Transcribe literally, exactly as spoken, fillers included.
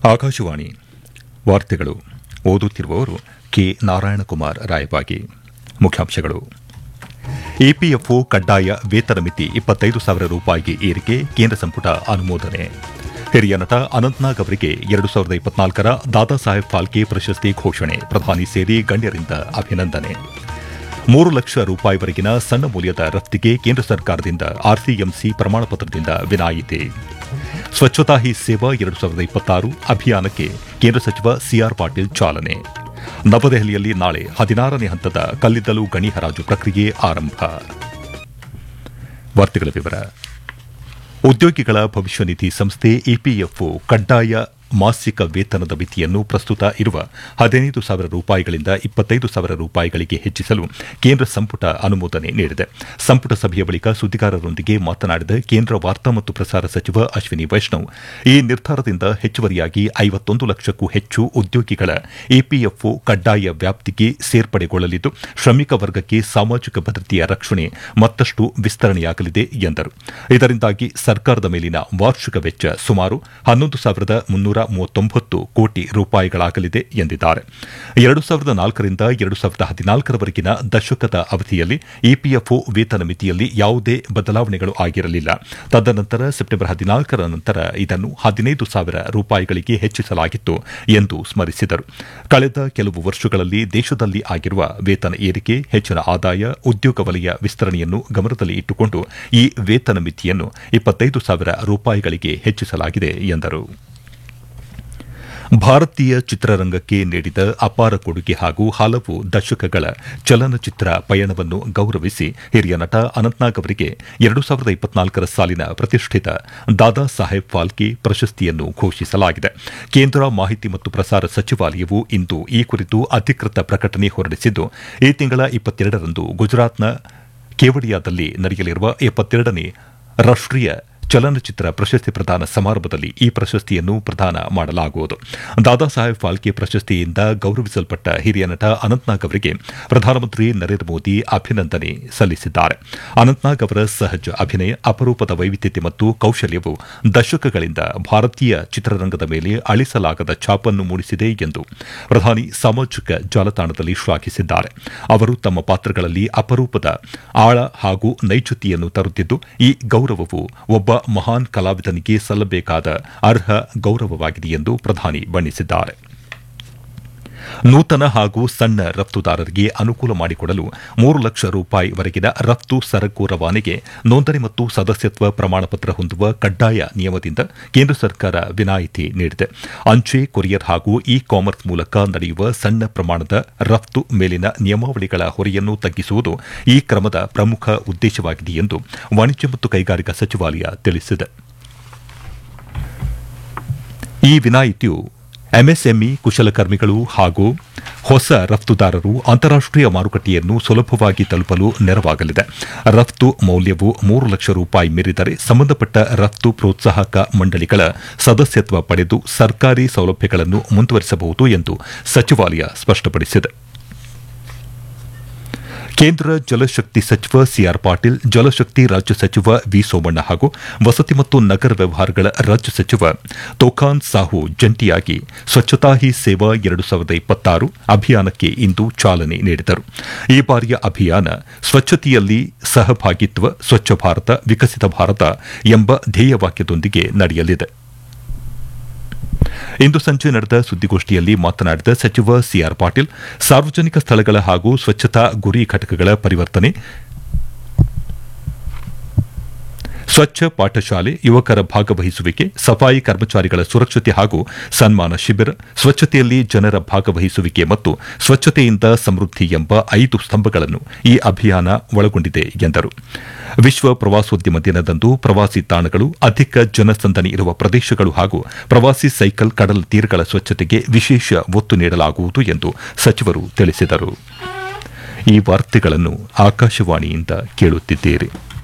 ಆಕಾಶವಾಣಿ ವಾರ್ತೆಗಳು ಓದುತ್ತಿರುವವರು ಕೆ ನಾರಾಯಣಕುಮಾರ್ ರಾಯಬಾಗಿ. ಮುಖ್ಯಾಂಶಗಳು. ಇಪಿಎಫ್ಒ ಕಡ್ಡಾಯ ವೇತನ ಮಿತಿ ಇಪ್ಪತ್ತೈದು ಸಾವಿರ ರೂಪಾಯಿಗೆ ಏರಿಕೆ, ಕೇಂದ್ರ ಸಂಪುಟ ಅನುಮೋದನೆ. ಹಿರಿಯ ನಟ ಅನಂತ್ನಾಗ್ ಅವರಿಗೆ ಎರಡು ಸಾವಿರದ ಇಪ್ಪತ್ನಾಲ್ಕರ ದಾದಾ ಸಾಹೇಬ್ ಫಾಲ್ಕೆ ಪ್ರಶಸ್ತಿ ಘೋಷಣೆ, ಪ್ರಧಾನಿ ಸೇರಿ ಗಣ್ಯರಿಂದ ಅಭಿನಂದನೆ. ಮೂರು ಲಕ್ಷ ರೂಪಾಯಿವರೆಗಿನ ಸಣ್ಣ ಮೌಲ್ಯದ ರಫ್ತಿಗೆ ಕೇಂದ್ರ ಸರ್ಕಾರದಿಂದ ಆರ್ಸಿಎಂಸಿ ಪ್ರಮಾಣಪತ್ರದಿಂದ ವಿನಾಯಿತಿ. ಸ್ವಚ್ಛತಾ ಹಿ ಸೇವಾ ಎರಡು ಸಾವಿರದ ಇಪ್ಪತ್ತಾರು ಅಭಿಯಾನಕ್ಕೆ ಕೇಂದ್ರ ಸಚಿವ ಸಿಆರ್ ಪಾಟೀಲ್ ಚಾಲನೆ. ನವದೆಹಲಿಯಲ್ಲಿ ನಾಳೆ ಹದಿನಾರನೇ ಹಂತದ ಕಲ್ಲಿದ್ದಲು ಗಣಿ ಹರಾಜು ಪ್ರಕ್ರಿಯೆ ಆರಂಭ. ವಾರ್ತೆಗಳ ವಿವರ. ಉದ್ಯೋಗಿಗಳ ಭವಿಷ್ಯ ನಿಧಿ ಸಂಸ್ಥೆ ಇಪಿಎಫ್ಒ ಕಡ್ಡಾಯ ಮಾಸಿಕ ವೇತನದ ಮಿತಿಯನ್ನು ಪ್ರಸ್ತುತ ಇರುವ ಹದಿನೈದು ಸಾವಿರ ರೂಪಾಯಿಗಳಿಂದ ಇಪ್ಪತ್ತೈದು ಸಾವಿರ ರೂಪಾಯಿಗಳಿಗೆ ಹೆಚ್ಚಿಸಲು ಕೇಂದ್ರ ಸಂಪುಟ ಅನುಮೋದನೆ ನೀಡಿದೆ. ಸಂಪುಟ ಸಭೆಯ ಬಳಿಕ ಸುದ್ದಿಗಾರರೊಂದಿಗೆ ಮಾತನಾಡಿದ ಕೇಂದ್ರ ವಾರ್ತಾ ಮತ್ತು ಪ್ರಸಾರ ಸಚಿವ ಅಶ್ವಿನಿ ವೈಷ್ಣವ್, ಈ ನಿರ್ಧಾರದಿಂದ ಹೆಚ್ಚುವರಿಯಾಗಿ ಐವತ್ತೊಂದು ಲಕ್ಷಕ್ಕೂ ಹೆಚ್ಚು ಉದ್ಯೋಗಿಗಳ ಇಪಿಎಫ್ಒ ಕಡ್ಡಾಯ ವ್ಯಾಪ್ತಿಗೆ ಸೇರ್ಪಡೆಗೊಳ್ಳಲಿದ್ದು, ಶ್ರಮಿಕ ವರ್ಗಕ್ಕೆ ಸಾಮಾಜಿಕ ಭದ್ರತೆಯ ರಕ್ಷಣೆ ಮತ್ತಷ್ಟು ವಿಸ್ತರಣೆಯಾಗಲಿದೆ ಎಂದರು. ಇದರಿಂದಾಗಿ ಸರ್ಕಾರದ ಮೇಲಿನ ವಾರ್ಷಿಕ ವೆಚ್ಚ ಸುಮಾರು ಹನ್ನೊಂದು ಸಾವಿರದ ಮುನ್ನೂರ ಮೂವತ್ತೊಂಬತ್ತು ಕೋಟಿ ರೂಪಾಯಿಗಳಾಗಲಿದೆ ಎಂದಿದ್ದಾರೆ. ಎರಡು ಸಾವಿರದ ನಾಲ್ಕರಿಂದ ಎರಡು ಸಾವಿರದ ಹದಿನಾಲ್ಕರವರೆಗಿನ ದಶಕದ ಅವಧಿಯಲ್ಲಿ ಇಪಿಎಫ್ಒ ವೇತನ ಮಿತಿಯಲ್ಲಿ ಯಾವುದೇ ಬದಲಾವಣೆಗಳು ಆಗಿರಲಿಲ್ಲ. ತದನಂತರ ಸೆಪ್ಟೆಂಬರ್ ಹದಿನಾಲ್ಕರ ನಂತರ ಇದನ್ನು ಹದಿನೈದು ಸಾವಿರ ರೂಪಾಯಿಗಳಿಗೆ ಹೆಚ್ಚಿಸಲಾಗಿತ್ತು ಎಂದು ಸ್ಮರಿಸಿದರು. ಕಳೆದ ಕೆಲವು ವರ್ಷಗಳಲ್ಲಿ ದೇಶದಲ್ಲಿ ಆಗಿರುವ ವೇತನ ಏರಿಕೆ, ಹೆಚ್ಚಿನ ಆದಾಯ, ಉದ್ಯೋಗ ವಲಯ ವಿಸ್ತರಣೆಯನ್ನು ಗಮನದಲ್ಲಿ ಇಟ್ಟುಕೊಂಡು ಈ ವೇತನ ಮಿತಿಯನ್ನು ಇಪ್ಪತ್ತೈದು ಸಾವಿರ ರೂಪಾಯಿಗಳಿಗೆ ಹೆಚ್ಚಿಸಲಾಗಿದೆ ಎಂದರು. ಭಾರತೀಯ ಚಿತ್ರರಂಗಕ್ಕೆ ನೀಡಿದ ಅಪಾರ ಕೊಡುಗೆ ಹಾಗೂ ಹಲವು ದಶಕಗಳ ಚಲನಚಿತ್ರ ಪಯಣವನ್ನು ಗೌರವಿಸಿ ಹಿರಿಯ ನಟ ಅನಂತ್ನಾಗ್ ಅವರಿಗೆ ಎರಡು ಸಾವಿರದ ಇಪ್ಪತ್ನಾಲ್ಕರ ಸಾಲಿನ ಪ್ರತಿಷ್ಠಿತ ದಾದಾ ಸಾಹೇಬ್ ಫಾಲ್ಕೆ ಪ್ರಶಸ್ತಿಯನ್ನು ಘೋಷಿಸಲಾಗಿದೆ. ಕೇಂದ್ರ ಮಾಹಿತಿ ಮತ್ತು ಪ್ರಸಾರ ಸಚಿವಾಲಯವು ಇಂದು ಈ ಕುರಿತು ಅಧಿಕೃತ ಪ್ರಕಟಣೆ ಹೊರಡಿಸಿದ್ದು, ಈ ತಿಂಗಳ ಇಪ್ಪತ್ತೆರಡರಂದು ಗುಜರಾತ್ನ ಕೇವಡಿಯಾದಲ್ಲಿ ನಡೆಯಲಿರುವ ಎಪ್ಪತ್ತೆರಡನೇ ರಾಷ್ಟೀಯ ಚಲನಚಿತ್ರ ಪ್ರಶಸ್ತಿ ಪ್ರದಾನ ಸಮಾರಂಭದಲ್ಲಿ ಈ ಪ್ರಶಸ್ತಿಯನ್ನು ಪ್ರದಾನ ಮಾಡಲಾಗುವುದು. ದಾದಾ ಸಾಹೇಬ್ ಫಾಲ್ಕೆ ಪ್ರಶಸ್ತಿಯಿಂದ ಗೌರವಿಸಲ್ಪಟ್ಟ ಹಿರಿಯ ನಟ ಅನಂತ್ನಾಗ್ ಅವರಿಗೆ ಪ್ರಧಾನಮಂತ್ರಿ ನರೇಂದ್ರ ಮೋದಿ ಅಭಿನಂದನೆ ಸಲ್ಲಿಸಿದ್ದಾರೆ. ಅನಂತ್ನಾಗ್ ಅವರ ಸಹಜ ಅಭಿನಯ, ಅಪರೂಪದ ವೈವಿಧ್ಯತೆ ಮತ್ತು ಕೌಶಲ್ಯವು ದಶಕಗಳಿಂದ ಭಾರತೀಯ ಚಿತ್ರರಂಗದ ಮೇಲೆ ಅಳಿಸಲಾಗದ ಛಾಪನ್ನು ಮೂಡಿಸಿದೆ ಎಂದು ಪ್ರಧಾನಿ ಸಾಮಾಜಿಕ ಜಾಲತಾಣದಲ್ಲಿ ಶ್ಲಾಘಿಸಿದ್ದಾರೆ. ಅವರು ತಮ್ಮ ಪಾತ್ರಗಳಲ್ಲಿ ಅಪರೂಪದ ಆಳ ಹಾಗೂ ನೈಜತೆಯನ್ನು ತರುತ್ತಿದ್ದು, ಈ ಗೌರವವು ಒಬ್ಬ ಮಹಾನ್ ಕಲಾವಿದನಿಗೆ ಸಲ್ಲಬೇಕಾದ ಅರ್ಹ ಗೌರವವಾಗಿದೆ ಎಂದು ಪ್ರಧಾನಿ ಬಣ್ಣಿಸಿದ್ದಾರೆ. ನೂತನ ಹಾಗೂ ಸಣ್ಣ ರಫ್ತುದಾರರಿಗೆ ಅನುಕೂಲ ಮಾಡಿಕೊಡಲು ಮೂರು ಲಕ್ಷ ರೂಪಾಯಿವರೆಗಿನ ರಫ್ತು ಸರಕು ರವಾನೆಗೆ ನೋಂದಣಿ ಮತ್ತು ಸದಸ್ಯತ್ವ ಪ್ರಮಾಣಪತ್ರ ಹೊಂದುವ ಕಡ್ಡಾಯ ನಿಯಮದಿಂದ ಕೇಂದ್ರ ಸರ್ಕಾರ ವಿನಾಯಿತಿ ನೀಡಿದೆ. ಅಂಚೆ, ಕೊರಿಯರ್ ಹಾಗೂ ಇ ಕಾಮರ್ಸ್ ಮೂಲಕ ನಡೆಯುವ ಸಣ್ಣ ಪ್ರಮಾಣದ ರಫ್ತು ಮೇಲಿನ ನಿಯಮಾವಳಿಗಳ ಹೊರೆಯನ್ನು ತಗ್ಗಿಸುವುದು ಈ ಕ್ರಮದ ಪ್ರಮುಖ ಉದ್ದೇಶವಾಗಿದೆ ಎಂದು ವಾಣಿಜ್ಯ ಮತ್ತು ಕೈಗಾರಿಕಾ ಸಚಿವಾಲಯ ತಿಳಿಸಿದೆ. ಈ ವಿನಾಯಿತಿಯು ಎಂಎಸ್ಎಂಇ, ಕುಶಲಕರ್ಮಿಗಳು ಹಾಗೂ ಹೊಸ ರಫ್ತುದಾರರು ಅಂತಾರಾಷ್ಟೀಯ ಮಾರುಕಟ್ಟೆಯನ್ನು ಸುಲಭವಾಗಿ ತಲುಪಲು ನೆರವಾಗಲಿದೆ. ರಫ್ತು ಮೌಲ್ಯವು ಮೂರು ಲಕ್ಷ ರೂಪಾಯಿ ಮೀರಿದರೆ ಸಂಬಂಧಪಟ್ಟ ರಫ್ತು ಪ್ರೋತ್ಸಾಹಕ ಮಂಡಳಿಗಳ ಸದಸ್ಯತ್ವ ಪಡೆದು ಸರ್ಕಾರಿ ಸೌಲಭ್ಯಗಳನ್ನು ಮುಂದುವರಿಸಬಹುದು ಎಂದು ಸಚಿವಾಲಯ ಸ್ಪಷ್ಟಪಡಿಸಿದೆ. ಕೇಂದ್ರ ಜಲಶಕ್ತಿ ಸಚಿವ ಸಿಆರ್ ಪಾಟೀಲ್, ಜಲಶಕ್ತಿ ರಾಜ್ಯ ಸಚಿವ ವಿ ಸೋಮಣ್ಣ ಹಾಗೂ ವಸತಿ ಮತ್ತು ನಗರ ವ್ಯವಹಾರಗಳ ರಾಜ್ಯ ಸಚಿವ ತೋಖಾನ್ ಸಾಹು ಜಂಟಿಯಾಗಿ ಸ್ವಚ್ಛತಾ ಹಿ ಸೇವಾ ಎರಡು ಸಾವಿರದ ಇಪ್ಪತ್ತಾರು ಅಭಿಯಾನಕ್ಕೆ ಇಂದು ಚಾಲನೆ ನೀಡಿದರು. ಈ ಬಾರಿಯ ಅಭಿಯಾನ ಸ್ವಚ್ಛತೆಯಲ್ಲಿ ಸಹಭಾಗಿತ್ವ, ಸ್ವಚ್ಛ ಭಾರತ, ವಿಕಸಿತ ಭಾರತ ಎಂಬ ಧ್ಯೇಯವಾಕ್ಯದೊಂದಿಗೆ ನಡೆಯಲಿದೆ. ಇಂದು ಸಂಜೆ ನಡೆದ ಸುದ್ದಿಗೋಷ್ಠಿಯಲ್ಲಿ ಮಾತನಾಡಿದ ಸಚಿವ ಸಿಆರ್ ಪಾಟೀಲ್, ಸಾರ್ವಜನಿಕ ಸ್ಥಳಗಳ ಹಾಗೂ ಸ್ವಚ್ಛತಾ ಗುರಿ ಘಟಕಗಳ ಪರಿವರ್ತನೆ, ಸ್ವಚ್ಛ ಪಾಠಶಾಲೆ, ಯುವಕರ ಭಾಗವಹಿಸುವಿಕೆ, ಸಫಾಯಿ ಕರ್ಮಚಾರಿಗಳ ಸುರಕ್ಷತೆ ಹಾಗೂ ಸನ್ಮಾನ ಶಿಬಿರ, ಸ್ವಚ್ಛತೆಯಲ್ಲಿ ಜನರ ಭಾಗವಹಿಸುವಿಕೆ ಮತ್ತು ಸ್ವಚ್ಛತೆಯಿಂದ ಸಮೃದ್ಧಿ ಎಂಬ ಐದು ಸ್ತಂಭಗಳನ್ನು ಈ ಅಭಿಯಾನ ಒಳಗೊಂಡಿದೆ ಎಂದರು. ವಿಶ್ವ ಪ್ರವಾಸೋದ್ಯಮ ದಿನದಂದು ಪ್ರವಾಸಿ ತಾಣಗಳು, ಅಧಿಕ ಜನಸಂದಣಿ ಇರುವ ಪ್ರದೇಶಗಳು ಹಾಗೂ ಪ್ರವಾಸಿ ಸೈಕಲ್, ಕಡಲ ತೀರಗಳ ಸ್ವಚ್ಛತೆಗೆ ವಿಶೇಷ ಒತ್ತು ನೀಡಲಾಗುವುದು ಎಂದು ಸಚಿವರು ತಿಳಿಸಿದರು. ಈ ವಾರ್ತೆಗಳನ್ನು ಆಕಾಶವಾಣಿಯಿಂದ ಕೇಳುತ್ತಿದ್ದೀರಿ.